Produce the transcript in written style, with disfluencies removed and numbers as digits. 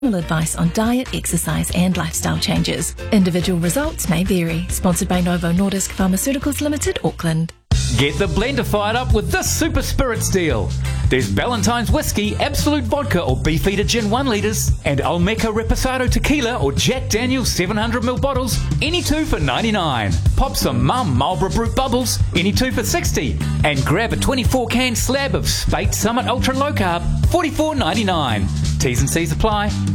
advice on diet, exercise and lifestyle changes. Individual results may vary. Sponsored by Novo Nordisk Pharmaceuticals Limited, Auckland. Get the blender fired up with this Super Spirits deal. There's Ballantine's Whiskey, Absolute Vodka or Beefeater Gin 1 litres and Olmeca Reposado Tequila or Jack Daniel's 700ml bottles, any two for $99. Pop some Mum Marlborough Brut Bubbles, any two for $60. And grab a 24-can slab of Spate Summit Ultra Low Carb, $44.99. T's and C's apply.